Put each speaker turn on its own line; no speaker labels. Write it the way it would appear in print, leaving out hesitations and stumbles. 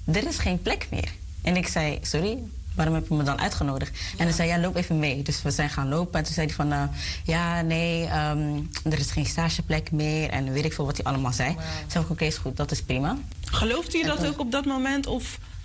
er is geen plek meer. En ik zei, sorry, waarom heb je me dan uitgenodigd? En hij zei, ja, loop even mee. Dus we zijn gaan lopen. En toen zei hij van, ja, nee, er is geen stageplek meer. En weet ik veel wat hij allemaal zei. Toen zei ik, oké, is goed, dat is prima.
Geloofde je dat ook op dat moment? Of